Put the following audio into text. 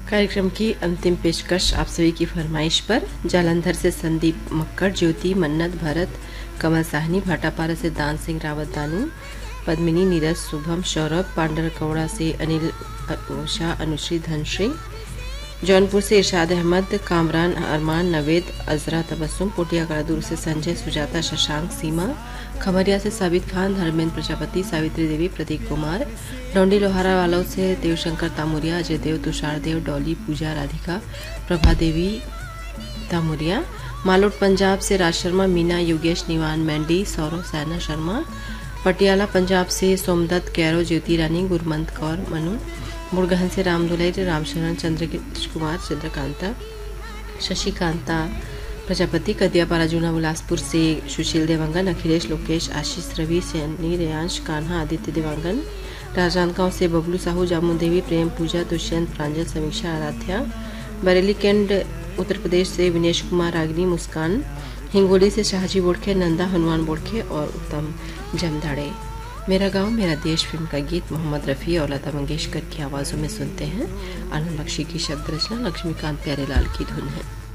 कार्यक्रम की अंतिम पेशकश आप सभी की फरमाइश पर। जालंधर से संदीप मक्कड़, ज्योति, मन्नत, भरत, कमल साहनी, भाटापारा से दान सिंह रावत दानू, पद्मिनी, नीरज, शुभम, सौरभ, पांडरकौड़ा से अनिल, उषा, अनुश्री, धनश्री, जौनपुर से इरशाद अहमद, कामरान, अरमान, नवेद, अजरा, तबस्सुम, पोटिया कड़ादूर से संजय, सुजाता, शशांक, सीमा, खमरिया से साबित खान, धर्मेंद्र प्रजापति, सावित्री देवी, प्रतीक कुमार, डोंडी लोहारा वालों से देवशंकर तामुरिया, अजय देव, तुषार देव, डॉली, पूजा, राधिका, प्रभा देवी तामुरिया, मालोट पंजाब से राज शर्मा, मीना, योगेश, निवान, मैंडी, सौरव, सैना शर्मा, पटियाला पंजाब से सोमदत्त, कैरो, ज्योति रानी, गुरमंत कौर, मनु, मुरगहन से राम दुलई, रामशरण, चंद्र कुमार, चंद्रकांता, शशिकांता प्रजापति, कदियापारा जूना बिलासपुर से सुशील देवांगन, अखिलेश, लोकेश, आशीष, रवि, सैनी, रेयांश, कान्हा, आदित्य देवांगन, राजनांदगांव से बबलू साहू, जामुन देवी, प्रेम, पूजा, दुष्यंत, प्रांजल, समीक्षा, आराध्या, बरेली कैंड उत्तर प्रदेश से विनेश कुमार, रागिनी, मुस्कान, हिंगोली से शाहजी बोड़खे, नंदा, हनुमान बोड़खे और उत्तम जमदाड़े। मेरा गांव मेरा देश फिल्म का गीत मोहम्मद रफ़ी और लता मंगेशकर की आवाज़ों में सुनते हैं। आनंद बख्शी की शब्द रचना, लक्ष्मीकांत प्यारेलाल की धुन है।